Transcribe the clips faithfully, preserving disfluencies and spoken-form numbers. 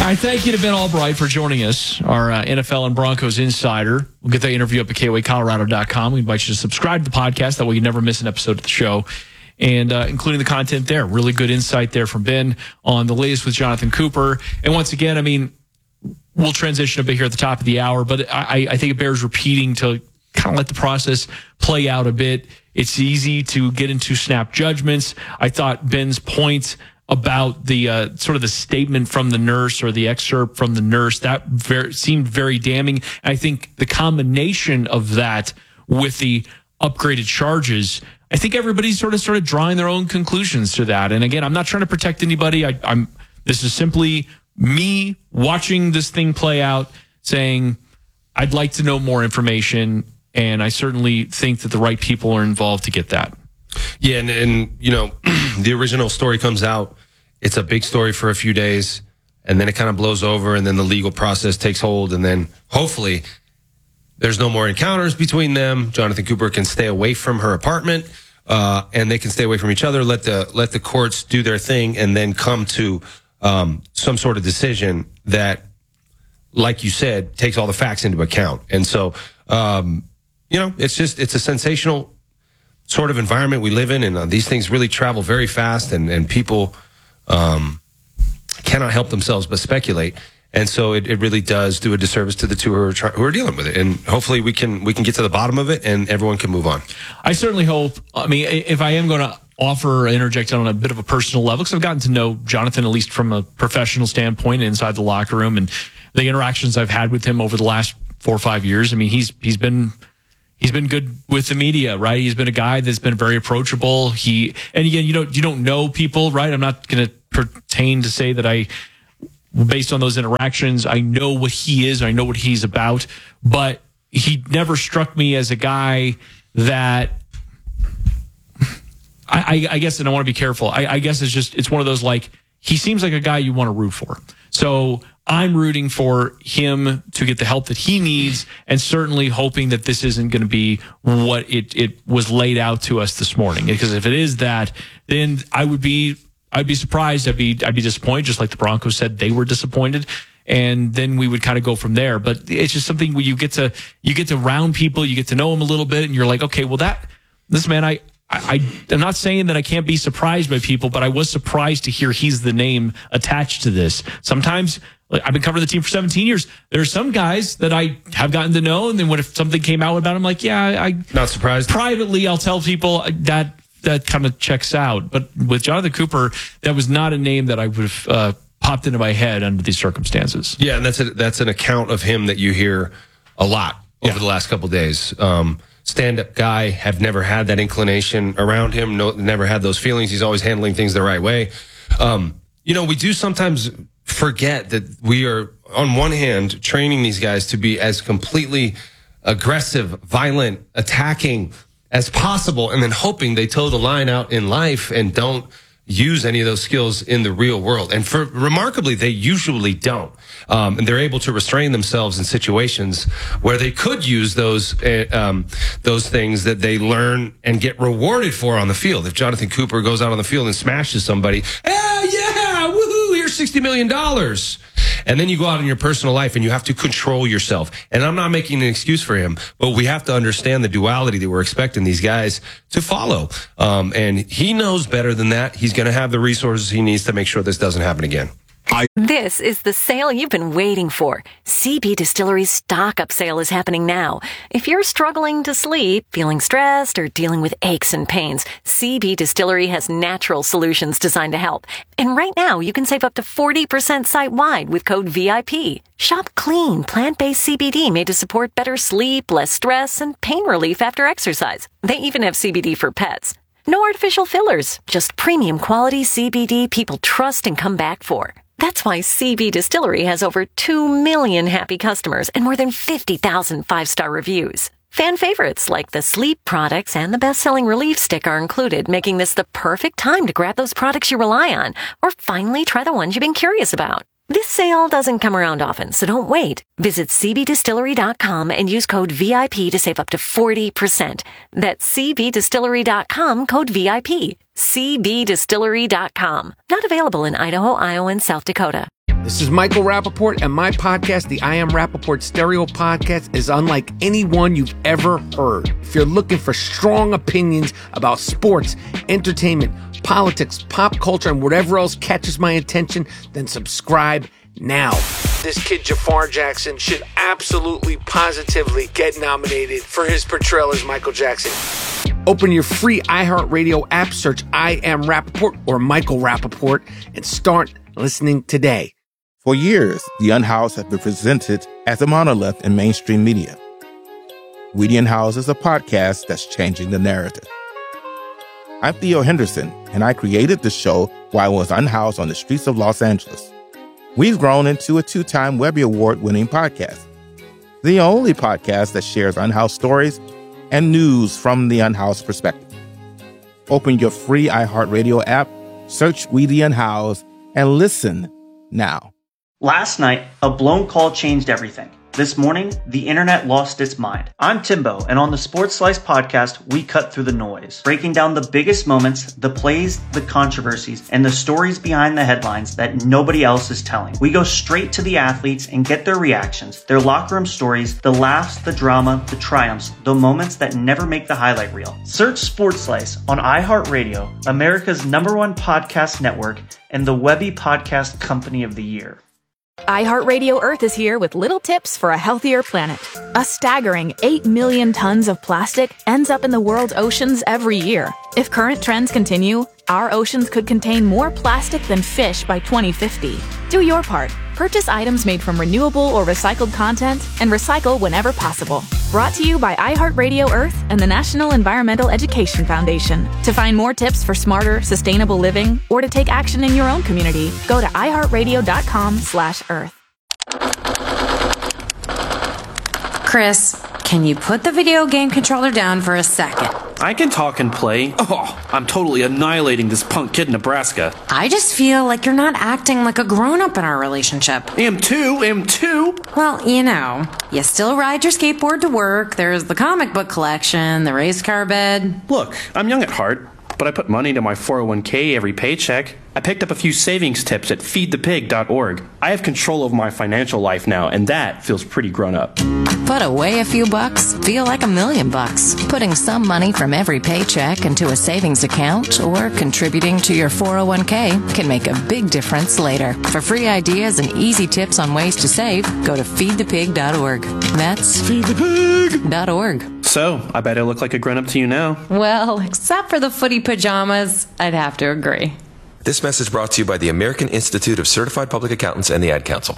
I thank you to Ben Albright for joining us, our uh, N F L and Broncos insider. We'll get that interview up at K O A Colorado dot com. We invite you to subscribe to the podcast. That way you never miss an episode of the show, and uh, including the content there. Really good insight there from Ben on the latest with Jonathan Cooper. And once again, I mean, we'll transition a bit here at the top of the hour, but I, I think it bears repeating to kind of let the process play out a bit. It's easy to get into snap judgments. I thought Ben's point about the uh, sort of the statement from the nurse or the excerpt from the nurse, that very, seemed very damning. I think the combination of that with the upgraded charges, I think everybody's sort of started drawing their own conclusions to that. And again, I'm not trying to protect anybody. I, I'm. This is simply me watching this thing play out, saying I'd like to know more information, and I certainly think that the right people are involved to get that. Yeah, and, and you know, the original story comes out. It's a big story for a few days, and then it kind of blows over, and then the legal process takes hold, and then hopefully there's no more encounters between them. Jonathan Cooper can stay away from her apartment, uh, and they can stay away from each other. Let the let the courts do their thing, and then come to um, some sort of decision that, like you said, takes all the facts into account. And so, um, you know, it's just it's a sensational sort of environment we live in, and uh, these things really travel very fast, and and people um, cannot help themselves but speculate. And so it, it really does do a disservice to the two who are, try, who are dealing with it. And hopefully we can we can get to the bottom of it, and everyone can move on. I certainly hope. I mean, if I am going to offer or interject on a bit of a personal level, because I've gotten to know Jonathan, at least from a professional standpoint, inside the locker room, and the interactions I've had with him over the last four or five years. I mean, he's he's been he's been good with the media, right? He's been a guy that's been very approachable. He and again, you don't you don't know people, right? I'm not going to pertain to say that I, based on those interactions, I know what he is, I know what he's about, but he never struck me as a guy that I, I, I guess, and I want to be careful, I, I guess it's just, it's one of those, like, he seems like a guy you want to root for. So I'm rooting for him to get the help that he needs, and certainly hoping that this isn't going to be what it, it was laid out to us this morning. Because if it is that, then I would be I'd be surprised. I'd be I'd be disappointed, just like the Broncos said they were disappointed, and then we would kind of go from there. But it's just something where you get to you get to round people, you get to know them a little bit, and you're like, okay, well that this man, I I I'm not saying that I can't be surprised by people, but I was surprised to hear he's the name attached to this. Sometimes, like, I've been covering the team for seventeen years. There are some guys that I have gotten to know, and then when if something came out about him, like, yeah, I not surprised. Privately, I'll tell people that. That kind of checks out. But with Jonathan Cooper, that was not a name that I would have uh, popped into my head under these circumstances. Yeah, and that's a, that's an account of him that you hear a lot over yeah. the last couple of days. Um, stand-up guy, have never had that inclination around him, no, never had those feelings. He's always handling things the right way. Um, you know, we do sometimes forget that we are, on one hand, training these guys to be as completely aggressive, violent, attacking as possible, and then hoping they toe the line out in life and don't use any of those skills in the real world. And for remarkably, they usually don't. Um, and they're able to restrain themselves in situations where they could use those uh, um, those things that they learn and get rewarded for on the field. If Jonathan Cooper goes out on the field and smashes somebody, ah, yeah, woohoo, here's sixty million dollars. And then you go out in your personal life and you have to control yourself. And I'm not making an excuse for him, but we have to understand the duality that we're expecting these guys to follow. Um, and he knows better than that. He's going to have the resources he needs to make sure this doesn't happen again. This is the sale you've been waiting for. C B Distillery's stock-up sale is happening now. If you're struggling to sleep, feeling stressed, or dealing with aches and pains, C B Distillery has natural solutions designed to help. And right now, you can save up to forty percent site-wide with code V I P. Shop clean, plant-based C B D made to support better sleep, less stress, and pain relief after exercise. They even have C B D for pets. No artificial fillers, just premium quality C B D people trust and come back for. That's why C B Distillery has over two million happy customers and more than fifty thousand five-star reviews. Fan favorites like the sleep products and the best-selling relief stick are included, making this the perfect time to grab those products you rely on or finally try the ones you've been curious about. This sale doesn't come around often, so don't wait. Visit C B distillery dot com and use code V I P to save up to forty percent. That's C B distillery dot com, code V I P. C B distillery dot com. Not available in Idaho, Iowa, and South Dakota. This is Michael Rappaport, and my podcast, the I Am Rappaport Stereo Podcast, is unlike any one you've ever heard. If you're looking for strong opinions about sports, entertainment, politics, pop culture, and whatever else catches my attention, then subscribe now. This kid, Jafar Jackson, should absolutely, positively get nominated for his portrayal as Michael Jackson. Open your free iHeartRadio app, search I Am Rappaport or Michael Rappaport, and start listening today. For years, The Unhoused has been presented as a monolith in mainstream media. We the Unhoused is a podcast that's changing the narrative. I'm Theo Henderson, and I created the show while I was unhoused on the streets of Los Angeles. We've grown into a two-time Webby Award-winning podcast, the only podcast that shares unhoused stories and news from the unhoused perspective. Open your free iHeartRadio app, search We the Unhoused, and listen now. Last night, a blown call changed everything. This morning, the internet lost its mind. I'm Timbo, and on the Sports Slice podcast, we cut through the noise, breaking down the biggest moments, the plays, the controversies, and the stories behind the headlines that nobody else is telling. We go straight to the athletes and get their reactions, their locker room stories, the laughs, the drama, the triumphs, the moments that never make the highlight reel. Search Sports Slice on iHeartRadio, America's number one podcast network, and the Webby Podcast Company of the Year. iHeartRadio Earth is here with little tips for a healthier planet. A staggering eight million tons of plastic ends up in the world's oceans every year. If current trends continue, our oceans could contain more plastic than fish by twenty fifty. Do your part. Purchase items made from renewable or recycled content and recycle whenever possible. Brought to you by iHeartRadio Earth and the National Environmental Education Foundation. To find more tips for smarter, sustainable living or to take action in your own community, go to iHeartRadio.com slash Earth. Chris, can you put the video game controller down for a second? I can talk and play. Oh, I'm totally annihilating this punk kid in Nebraska. I just feel like you're not acting like a grown-up in our relationship. Am too, am too. Well, you know, you still ride your skateboard to work, there's the comic book collection, the race car bed. Look, I'm young at heart, but I put money into my four oh one k every paycheck. I picked up a few savings tips at feed the pig dot org. I have control over my financial life now, and that feels pretty grown up. Put away a few bucks, feel like a million bucks. Putting some money from every paycheck into a savings account or contributing to your four oh one k can make a big difference later. For free ideas and easy tips on ways to save, go to feed the pig dot org. That's feed the pig dot org. So, I bet I look like a grown-up to you now. Well, except for the footy pajamas, I'd have to agree. This message brought to you by the American Institute of Certified Public Accountants and the Ad Council.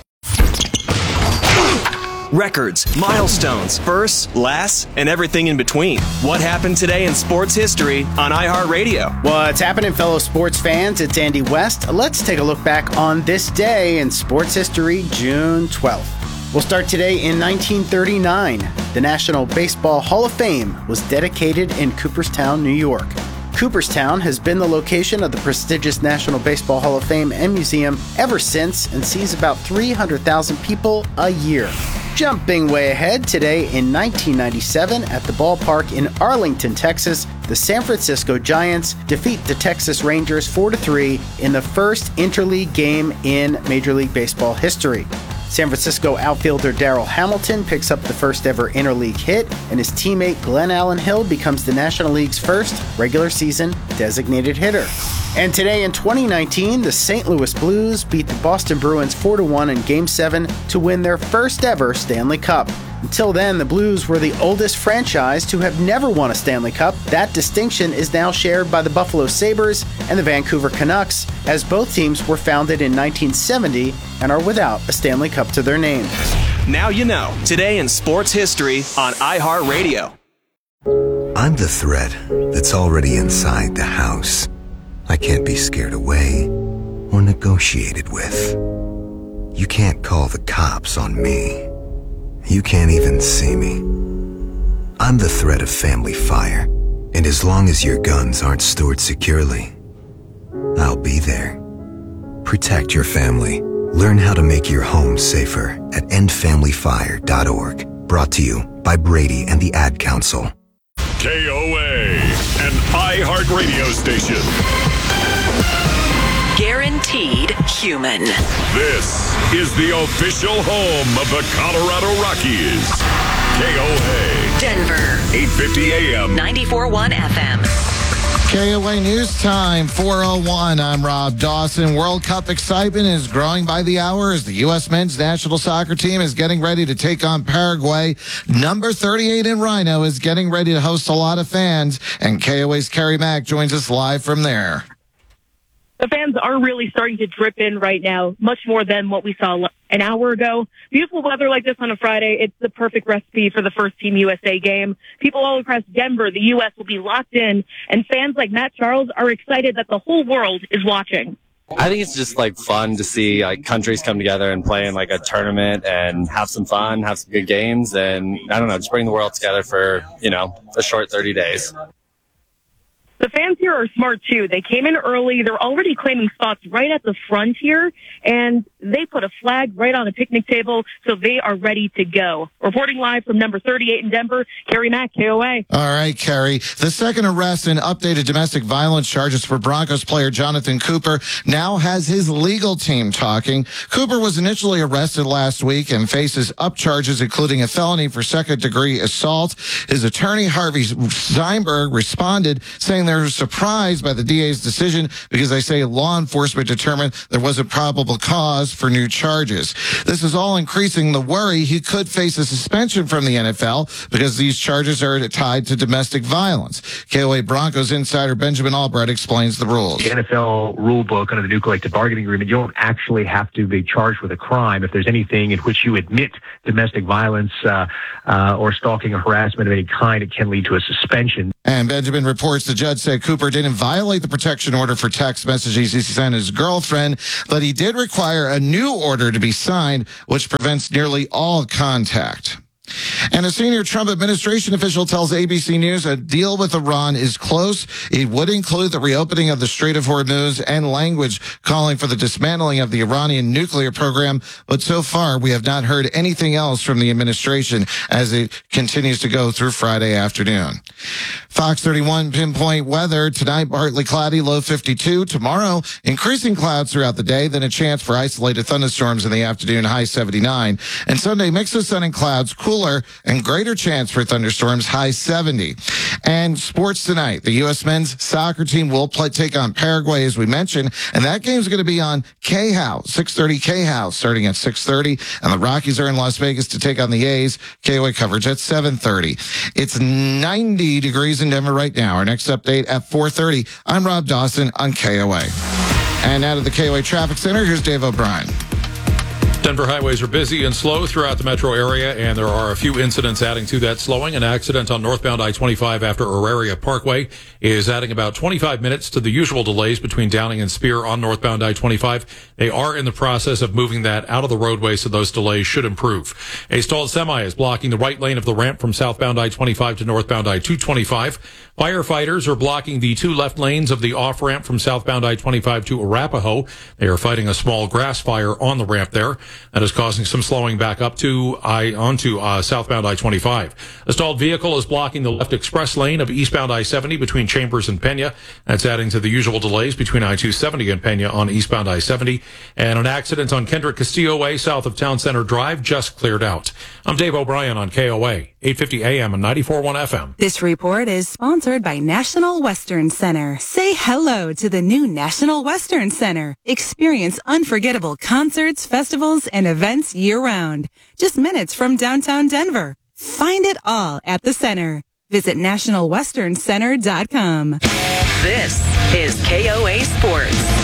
Records, milestones, firsts, lasts, and everything in between. What happened today in sports history on iHeartRadio? What's happening, fellow sports fans? It's Andy West. Let's take a look back on this day in sports history, June twelfth. We'll start today in nineteen thirty-nine. The National Baseball Hall of Fame was dedicated in Cooperstown, New York. Cooperstown has been the location of the prestigious National Baseball Hall of Fame and Museum ever since and sees about three hundred thousand people a year. Jumping way ahead, today in nineteen ninety-seven at the ballpark in Arlington, Texas, the San Francisco Giants defeat the Texas Rangers four to three in the first interleague game in Major League Baseball history. San Francisco outfielder Darryl Hamilton picks up the first ever interleague hit, and his teammate Glenn Allen Hill becomes the National League's first regular season designated hitter. And today in twenty nineteen, the Saint Louis Blues beat the Boston Bruins four to one in Game seven to win their first ever Stanley Cup. Until then, the Blues were the oldest franchise to have never won a Stanley Cup. That distinction is now shared by the Buffalo Sabres and the Vancouver Canucks, as both teams were founded in nineteen seventy and are without a Stanley Cup to their names. Now you know, today in sports history on iHeartRadio. I'm the threat that's already inside the house. I can't be scared away or negotiated with. You can't call the cops on me. You can't even see me. I'm the threat of family fire, and as long as your guns aren't stored securely, I'll be there. Protect your family. Learn how to make your home safer at end family fire dot org. Brought to you by Brady and the Ad Council. K O A, an iHeartRadio station. Guaranteed guaranteed human. This is the official home of the Colorado Rockies. K O A. Denver. eight fifty A M. ninety-four point one F M. K O A News Time, four oh one. I'm Rob Dawson. World Cup excitement is growing by the hour as the U S men's national soccer team is getting ready to take on Paraguay. Number thirty-eight in Rhino is getting ready to host a lot of fans, and K O A's Kerry Mack joins us live from there. The fans are really starting to drip in right now, much more than what we saw an hour ago. Beautiful weather like this on a Friday, it's the perfect recipe for the first Team U S A game. People all across Denver, the U S will be locked in, and fans like Matt Charles are excited that the whole world is watching. I think it's just like fun to see like countries come together and play in like a tournament and have some fun, have some good games, and I don't know, just bring the world together for, you know, a short thirty days. The fans here are smart, too. They came in early. They're already claiming spots right at the front here, and they put a flag right on a picnic table, so they are ready to go. Reporting live from number thirty-eight in Denver, Kerry Mack, K O A. All right, Kerry. The second arrest in updated domestic violence charges for Broncos player Jonathan Cooper now has his legal team talking. Cooper was initially arrested last week and faces up charges, including a felony for second-degree assault. His attorney, Harvey Steinberg, responded, saying they're surprised by the D A's decision because they say law enforcement determined there was a probable cause for new charges. This is all increasing the worry he could face a suspension from the N F L because these charges are tied to domestic violence. K O A Broncos insider Benjamin Albright explains the rules. The N F L rule book under the new collective bargaining agreement, you don't actually have to be charged with a crime if there's anything in which you admit domestic violence uh, uh, or stalking or harassment of any kind. It can lead to a suspension. And Benjamin reports the judge said Cooper didn't violate the protection order for text messages he sent his girlfriend, but he did require a new order to be signed, which prevents nearly all contact. And a senior Trump administration official tells A B C News a deal with Iran is close. It would include the reopening of the Strait of Hormuz and language calling for the dismantling of the Iranian nuclear program. But so far, we have not heard anything else from the administration as it continues to go through Friday afternoon. Fox thirty-one pinpoint weather. Tonight, partly cloudy, low fifty-two. Tomorrow, increasing clouds throughout the day, then a chance for isolated thunderstorms in the afternoon, high seventy-nine. And Sunday, mix of sun and clouds, cooler and greater chance for thunderstorms, high seventy. And sports tonight, the U S men's soccer team will play, take on Paraguay, as we mentioned, and that game's going to be on K-House, six thirty K-House, starting at six thirty, and the Rockies are in Las Vegas to take on the A's. K O A coverage at seven thirty. It's ninety degrees in Denver right now. Our next update at four thirty. I'm Rob Dawson on K O A. And out of the K O A Traffic Center, here's Dave O'Brien. Denver highways are busy and slow throughout the metro area, and there are a few incidents adding to that slowing. An accident on northbound I twenty-five after Auraria Parkway is adding about twenty-five minutes to the usual delays between Downing and Spear on northbound I twenty-five. They are in the process of moving that out of the roadway, so those delays should improve. A stalled semi is blocking the right lane of the ramp from southbound I twenty-five to northbound I two twenty-five. Firefighters are blocking the two left lanes of the off-ramp from southbound I twenty-five to Arapahoe. They are fighting a small grass fire on the ramp there. That is causing some slowing back up to I onto uh, southbound I twenty-five. A stalled vehicle is blocking the left express lane of eastbound I seventy between Chambers and Pena. That's adding to the usual delays between I two seventy and Pena on eastbound I seventy. And an accident on Kendrick Castillo Way south of Town Center Drive just cleared out. I'm Dave O'Brien on K O A, eight fifty A M and ninety-four point one F M. This report is sponsored by National Western Center. Say hello to the new National Western Center. Experience unforgettable concerts, festivals, and events year-round. Just minutes from downtown Denver. Find it all at the center. Visit national western center dot com. This is K O A Sports.